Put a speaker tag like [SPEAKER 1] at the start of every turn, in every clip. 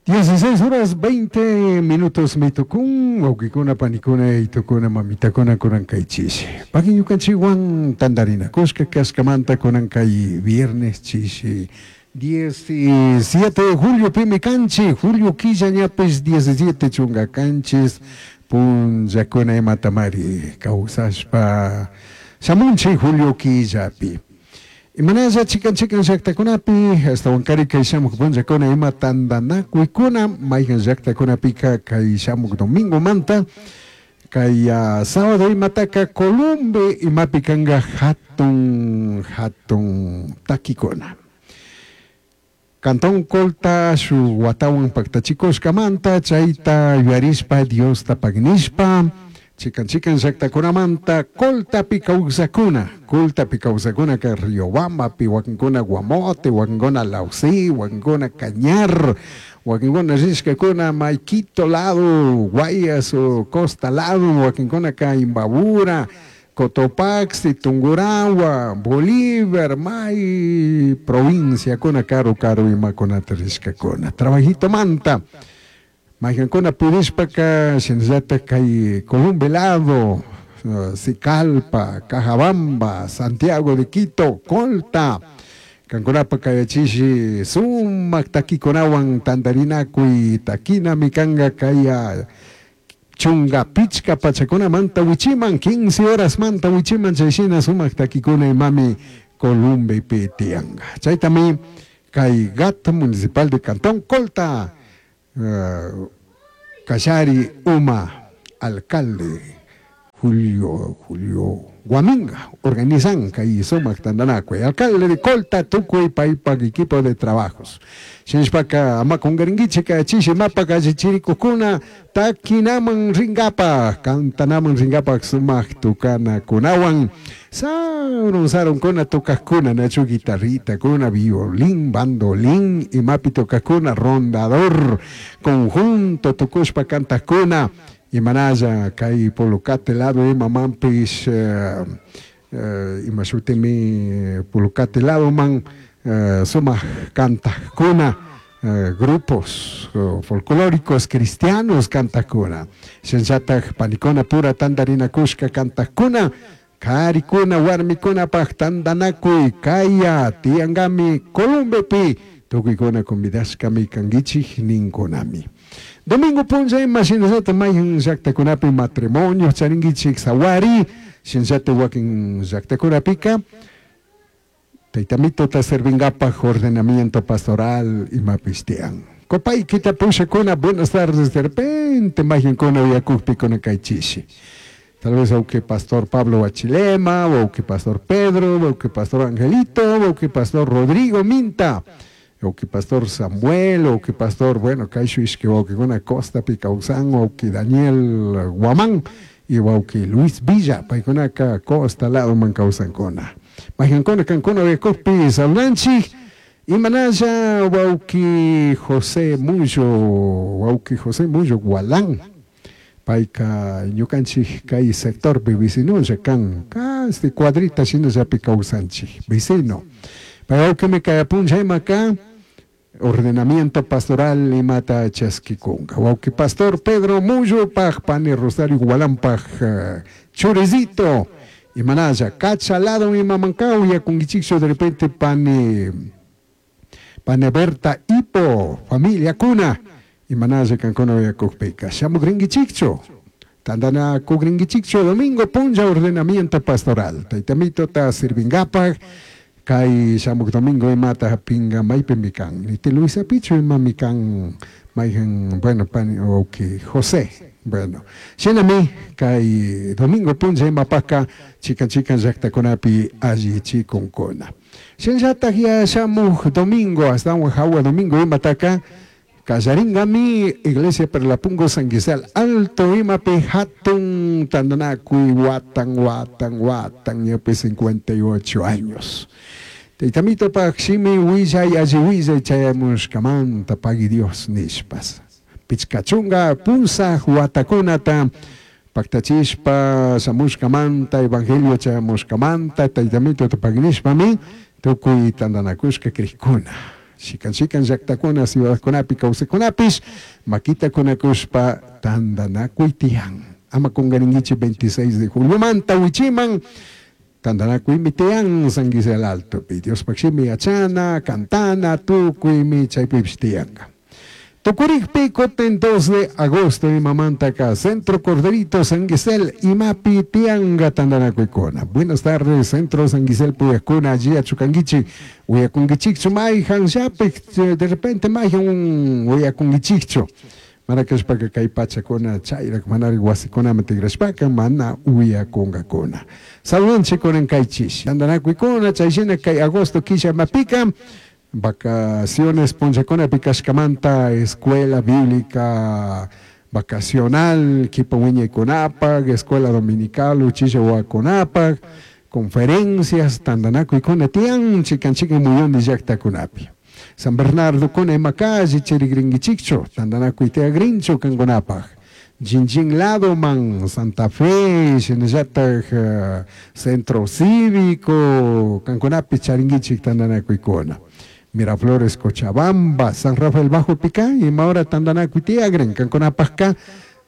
[SPEAKER 1] 16 horas 20 minutos me tukun wawkikuna panikuna y tukuna mamitakuna kunankaychishi. Pakiñukanchiwan tandarina kushka kaskamanta kunankay viernes chishi. 17 de julio pimi kanchi, julio quilla ñapis 17 chunga kanchis punllakuna matamari kausashpa shamunchi julio quillapi. Imanaya chikan llaqtakunapi hasta Huancari kay shamuk punllakuna ima tandanakuykuna mayqan llaqtakunapika kay shamuk domingo manta kay sábado imataka Colombe imapi kanga hatun takikuna. Cantón Colta su watawan paktachikushkamanta chayta yuarispa Dios tapagnishpa chikan llaqtakunamanta Coltapi kawsakuna ka Riobambapi wakinkuna Guamote, wakinkuna Lausi, wakinkuna Cañar, wakinkuna rishkakuna Maiquito lado, Guayas o Costa lado, wakinkuna ka Imbabura, Cotopaxi, Tungurahua, Bolívar, May, provincia kuna karu imakunata rishkakuna. Trabajito manta. Majancona Pudishpaca, Shinzata Kay Columbe lado, Sicalpa, Cajabamba, Santiago de Quito, Colta, Canconapa Kayachishi, Sumac Taquikonawan, Tandarinacui, Taquina, Mikanga Kaya, Chunga, Pichka, Pachacona, Manta, Huichiman, 15 horas Manta, Huichiman, Chaychina, Sumac Taquicona y Mami, Columbe y Petianga. Chaitami, Kay Gata Municipal de Cantón Colta. Cachari Uma, alcalde Julio Guaminga, organizan que Somac Tandanacue, alcalde de Colta, Tucuy, Paipa, equipo de trabajos. Shinspaka, Amacongaringichica, Chichimapa, Chichiricuna, Taquinaman Ringapa, Cantanaman Ringapa, Sumac, Tucana, Kunawan, Saron con una tocacuna, Nacho guitarrita, con una violín, bandolín, y mapi tocacuna, rondador, conjunto, Tucushpa, cantacuna, y manaya, Kai Polocate lado, y mamampis, y masutemi Polocate lado, man, suma cantacuna. Grupos folclóricos cristianos cantacuna. Sensata panicona pura tandarina kushka cantacuna. Karikuna warmikuna pachtandanakui kaya tiangami Columbepi tukikuna convidashkami kangichi ninkunami. Domingo punja imaginasata mayhan llaqtakunapi matrimonio charingichik sawari sensata wakin llaqtakunapika taitamito ta servingapa ordenamiento pastoral y mapistean. Copay kita pushakuna buenas tardes de repente mayhankuna yakukpi kuna kaichishi. Tal vez o que pastor Pablo Bachilema, o que pastor Pedro, o que pastor Angelito, o que pastor Rodrigo Minta, o que pastor Samuel, o que pastor, bueno, Caixuish, o que una Costa Picausán, o que Daniel Guamán, y o que Luis Villa, paicona Costa lado Mancausancona. Majancona Cancona de Copi Sablanchi, y Manaya, o que José Muyo Gualán. Paika ñukanchik kay sector vecino kan este cuadrita sino ya picausanchik vecino pero que me cae punja acá ordenamiento pastoral y mata chasquiconga o que pastor Pedro Muyo paj pane Rosario Gualán paj chorizito y manaya cachalado y mamancao y con gichicho de repente pane Berta Hipo familia cuna y manase cancona voy a copeka. Shamu gringichicho. Tandana co gringichicho domingo punja ordenamiento pastoral. Taitamito ta sirvingapa. Kai shamu domingo y mata pinga maipemican. Ni te Luisa Picho y mamican maijan bueno pan ok José. Bueno. Shenami kai domingo punja y mapaka chican jacta conapi allí chiconcona. Shenjata ya shamu domingo hasta un jawa domingo y mataka. Casaringami, Iglesia Perlapungo San Giselle, Alto Imape, Hatun, Tandanacui, Watan, ya 58 años. Teitamito Paximi, Huiza y Ajihuiza, Chayamos Camanta, Pagui Dios Nishpas. Pichcachunga, Punza, Huataconata, Pactachispa, Samuscamanta, Evangelio Chayamuscamanta, Teitamito Tapagnishpa, Tukui Tandanacushka Cricuna. Xikan llaqtakuna ciudadkunapi kawsaqkunapis makitakunakuspa tandanakuy tiyan. Ama kungarinkichik 26 de julio manta wichiman tandanakuy tiyan San Gisel Altopi. Dios pakshimi achana, cantana, tukuymi chaypipish tiyanka. Tukurikpi koten 2 de agosto imamanta acá, Centro Corderito San Gisel, Imapi Tianga Tandanacuicona. Buenas tardes, Centro San Gisel Puyacuna, allí a Chucanguichi, Huyakungichicho, Maijan Yapik, de repente Maijan Huyakungichicho. Maracashpaka Caipachacona, Chaira, Manari Guasicona, Matigrashpaka, Mana Huyakungacona. Saludanche con en Caichis, Tandanacuicona, Chayena, Cai Agosto, Kisha Mapica. Vacaciones Ponchacona Picascamanta, escuela bíblica vacacional, Kipawiña Conapac, escuela dominical, Uchicha Conapac, conferencias, Tandanaco y Conatian, Chicanchica Mullón de Yacta Conapi. San Bernardo con Emacaji, Cherigringichicho, Tandanaco y Teagrincho, Cangonapac. Jinjin Ladoman, Santa Fe, Xenejata, Centro Cívico, Canconapi, Charingichik, Tandanaco y Cona. Miraflores, Cochabamba, San Rafael Bajo Picá, y Maura Tandanacu y Tiagren, Canconapasca,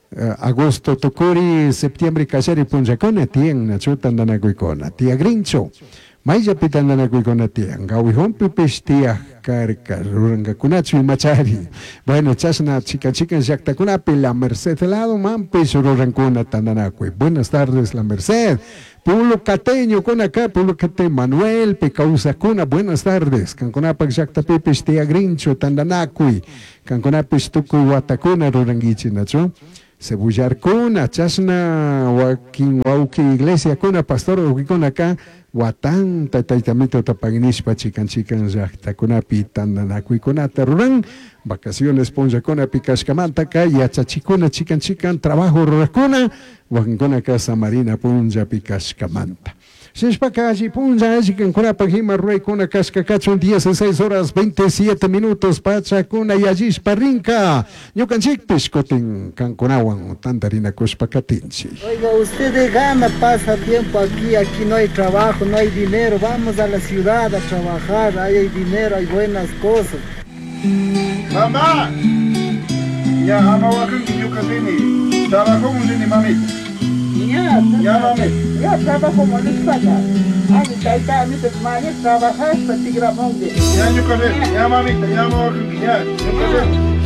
[SPEAKER 1] agosto Tocori, septiembre Cachari Punjacona, Tien, Nacho Tandanacu y Cona, Tiagrincho, Maya Pitandanacu y Cona Tien, Gauijón Pipis Tia, Carca, Rurangacunacho y Machari. Bueno, Chasna, Chica, Yactacunapi, La Merced, lado, Mampis, Rurancuna, Tandanacu. Buenas tardes, La Merced. Pueblo Cateño con acá, Pueblo Cate, Manuel, Pecausacuna, buenas tardes. Canconapac, Yactapipis, Tiagrincho, Tandanacui, Canconapis, Tucuy, Huatacuna, Ruranguichi, Nacho. Cebullarcuna, Chasna, Joaquín, Huauqui, Iglesia, Cuna, Pastor, con acá, Huatán, Tataitamito, Tapagnishpa, Chican, Yactacunapi, Tandanacui, Conata, Ruran, vacaciones, Ponjacona, Picascamantaca, Yachachicuna, Chican, trabajo, Ruracuna, Huancona, Casa Marina, Punja, Picascamanta. Shishpakaji, Punja, Chicancunapa, Jima, Ruey, Cuna, Cascacacho, 16 horas, 27 minutos, Pachacuna, y allí Parrinca, Yucanchic, Piscotin, Cancunawan, Tantarina, Cuspacatinchi.
[SPEAKER 2] Oiga, usted de gana, pasa tiempo aquí no hay trabajo, no hay dinero, vamos a la ciudad a trabajar, ahí hay dinero, hay buenas cosas.
[SPEAKER 3] Mamá, ya ama wakang Yucatini, trabajo muli ni mamita. Ya mami.
[SPEAKER 2] Ya trabajo municipal. Ami taita ami tesmani trabajar para tigramonde.
[SPEAKER 3] Ya Yucatini, ya mamita, ya ama wakang ya Yucatini.